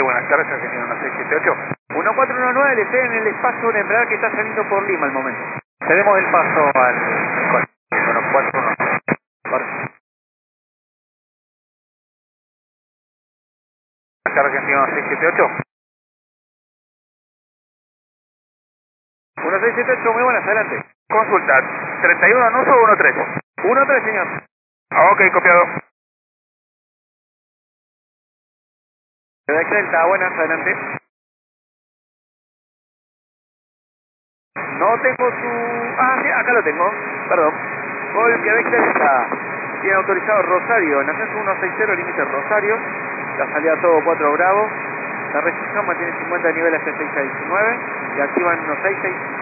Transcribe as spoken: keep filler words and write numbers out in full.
buenas tardes, Argentina uno seis siete ocho. uno cuatro uno nueve, le ceden el espacio de embrague que está saliendo por Lima al momento. Cedemos el paso al uno cuatro uno nueve. Buenas tardes, Argentina uno seis siete ocho. uno seis siete ocho, muy buenas, adelante. Consulta, treinta y uno en uso o uno tres. uno tres, señor. Ah, ok, copiado. Quebec Delta, buenas, adelante. No tengo su... Ah, sí, acá lo tengo, perdón. Gol Quebec Delta. Tiene autorizado Rosario, en ascenso uno seis cero, límite Rosario. La salida todo cuatro Bravo. La restricción mantiene cincuenta niveles F seis a diecinueve y activan uno seis seis.